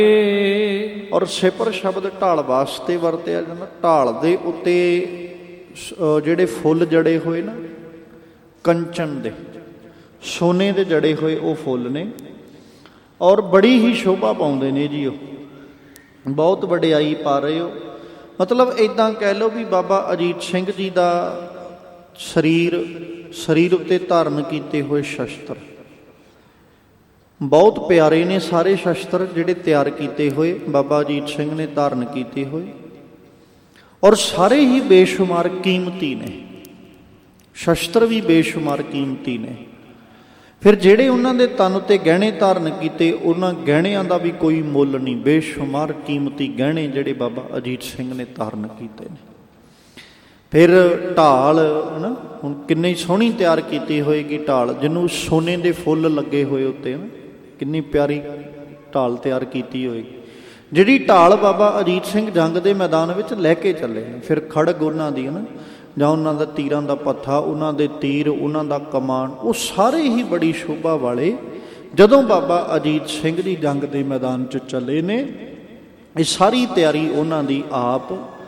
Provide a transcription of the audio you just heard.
ਔਰ ਸਿਪਰ ਸ਼ਬਦ ਢਾਲ ਵਾਸਤੇ ਵਰਤਿਆ ਜਾਂਦਾ। ਢਾਲ ਦੇ ਉੱਤੇ ਜਿਹੜੇ ਫੁੱਲ ਜੜੇ ਹੋਏ ਨਾ, ਕੰਚਨ ਦੇ, ਸੋਨੇ ਦੇ ਜੜੇ ਹੋਏ ਉਹ ਫੁੱਲ ਨੇ, ਔਰ ਬੜੀ ਹੀ ਸ਼ੋਭਾ ਪਾਉਂਦੇ ਨੇ ਜੀ। ਉਹ ਬਹੁਤ ਵਡਿਆਈ ਪਾ ਰਹੇ ਹੋ। ਮਤਲਬ ਇੱਦਾਂ ਕਹਿ ਲਓ ਵੀ ਬਾਬਾ ਅਜੀਤ ਸਿੰਘ ਜੀ ਦਾ ਸਰੀਰ ਉੱਤੇ ਧਾਰਨ ਕੀਤੇ ਹੋਏ ਸ਼ਸਤਰ ਬਹੁਤ ਪਿਆਰੇ ਨੇ। ਸਾਰੇ ਸ਼ਸਤਰ ਜਿਹੜੇ ਤਿਆਰ ਕੀਤੇ ਹੋਏ ਬਾਬਾ ਅਜੀਤ ਸਿੰਘ ਨੇ ਧਾਰਨ ਕੀਤੇ ਹੋਏ, ਔਰ ਸਾਰੇ ਹੀ ਬੇਸ਼ੁਮਾਰ ਕੀਮਤੀ ਨੇ। ਸ਼ਸਤਰ ਵੀ ਬੇਸ਼ੁਮਾਰ ਕੀਮਤੀ ਨੇ। ਫਿਰ ਜਿਹੜੇ ਉਹਨਾਂ ਦੇ ਤਨ ਉੱਤੇ ਗਹਿਣੇ ਧਾਰਨ ਕੀਤੇ, ਉਹਨਾਂ ਗਹਿਣਿਆਂ ਦਾ ਵੀ ਕੋਈ ਮੁੱਲ ਨਹੀਂ। ਬੇਸ਼ੁਮਾਰ ਕੀਮਤੀ ਗਹਿਣੇ ਜਿਹੜੇ ਬਾਬਾ ਅਜੀਤ ਸਿੰਘ ਨੇ ਧਾਰਨ ਕੀਤੇ ਨੇ। ਫਿਰ ਢਾਲ ਨਾ, ਹੁਣ ਕਿੰਨੀ ਸੋਹਣੀ ਤਿਆਰ ਕੀਤੀ ਹੋਏਗੀ ਢਾਲ, ਜਿਹਨੂੰ ਸੋਨੇ ਦੇ ਫੁੱਲ ਲੱਗੇ ਹੋਏ ਉੱਤੇ ਨਾ, ਕਿੰਨੀ ਪਿਆਰੀ ਢਾਲ ਤਿਆਰ ਕੀਤੀ ਹੋਏਗੀ। ਜਿਹੜੀ ਢਾਲ ਬਾਬਾ ਅਜੀਤ ਸਿੰਘ ਜੰਗ ਦੇ ਮੈਦਾਨ ਵਿੱਚ ਲੈ ਕੇ ਚੱਲੇ ਨੇ। ਫਿਰ ਖੜਗ ਉਹਨਾਂ ਦੀ ਨਾ, ਜਾਂ ਉਹਨਾਂ ਦਾ ਤੀਰਾਂ ਦਾ ਪੱਥਾ, ਉਹਨਾਂ ਦੇ ਤੀਰ, ਉਹਨਾਂ ਦਾ ਕਮਾਨ, ਉਹ ਸਾਰੇ ਹੀ ਬੜੀ ਸ਼ੋਭਾ ਵਾਲੇ ਜਦੋਂ ਬਾਬਾ ਅਜੀਤ ਸਿੰਘ ਜੀ ਜੰਗ ਦੇ ਮੈਦਾਨ 'ਚ ਚੱਲੇ ਨੇ। ਇਹ ਸਾਰੀ ਤਿਆਰੀ ਉਹਨਾਂ ਦੀ ਆਪ